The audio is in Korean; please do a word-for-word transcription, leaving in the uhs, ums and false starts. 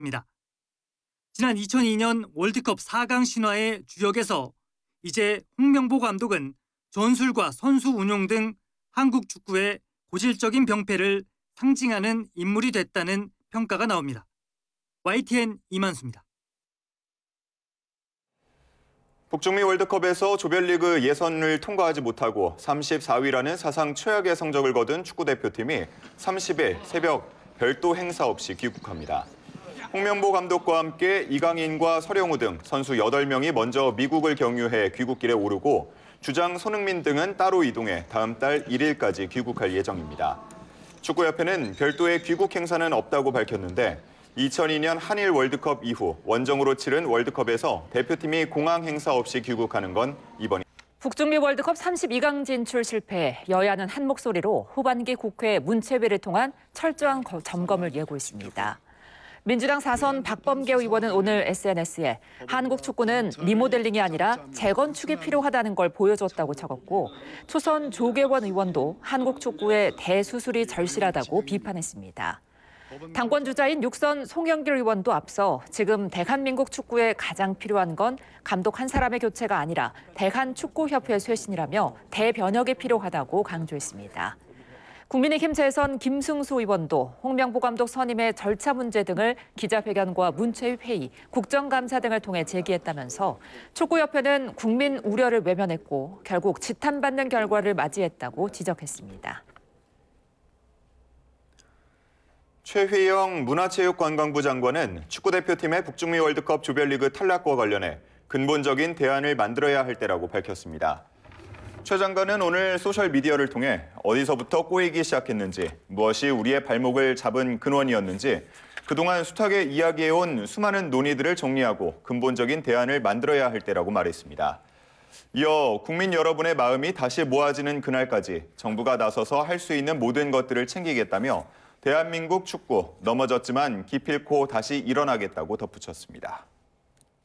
입니다. 지난 이천이 년 월드컵 사 강 신화의 주역에서 이제 홍명보 감독은 전술과 선수 운용 등 한국 축구의 고질적인 병폐를 상징하는 인물이 됐다는 평가가 나옵니다. 와이티엔 이만수입니다. 북중미 월드컵에서 조별리그 예선을 통과하지 못하고 삼십사 위라는 사상 최악의 성적을 거둔 축구대표팀이 삼십 일 새벽 별도 행사 없이 귀국합니다. 홍명보 감독과 함께 이강인과 서령우 등 선수 여덟 명이 먼저 미국을 경유해 귀국길에 오르고 주장 손흥민 등은 따로 이동해 다음 달 일 일까지 귀국할 예정입니다. 축구협회는 별도의 귀국 행사는 없다고 밝혔는데 이천이 년 한일 월드컵 이후 원정으로 치른 월드컵에서 대표팀이 공항 행사 없이 귀국하는 건 이번이. 북중미 월드컵 삼십이 강 진출 실패, 여야는 한 목소리로 후반기 국회 문체위를 통한 철저한 점검을 예고했습니다. 민주당 사선 박범계 의원은 오늘 에스엔에스에 한국 축구는 리모델링이 아니라 재건축이 필요하다는 걸 보여줬다고 적었고, 초선 조계원 의원도 한국 축구의 대수술이 절실하다고 비판했습니다. 당권 주자인 육선 송영길 의원도 앞서 지금 대한민국 축구에 가장 필요한 건 감독 한 사람의 교체가 아니라 대한축구협회 쇄신이라며 대변혁이 필요하다고 강조했습니다. 국민의힘 재선 김승수 의원도 홍명보 감독 선임의 절차 문제 등을 기자회견과 문체위 회의, 국정감사 등을 통해 제기했다면서 축구협회는 국민 우려를 외면했고 결국 지탄받는 결과를 맞이했다고 지적했습니다. 최휘영 문화체육관광부 장관은 축구대표팀의 북중미 월드컵 조별리그 탈락과 관련해 근본적인 대안을 만들어야 할 때라고 밝혔습니다. 최 장관은 오늘 소셜미디어를 통해 어디서부터 꼬이기 시작했는지, 무엇이 우리의 발목을 잡은 근원이었는지, 그동안 숱하게 이야기해온 수많은 논의들을 정리하고 근본적인 대안을 만들어야 할 때라고 말했습니다. 이어 국민 여러분의 마음이 다시 모아지는 그날까지 정부가 나서서 할 수 있는 모든 것들을 챙기겠다며 대한민국 축구 넘어졌지만 기필코 다시 일어나겠다고 덧붙였습니다.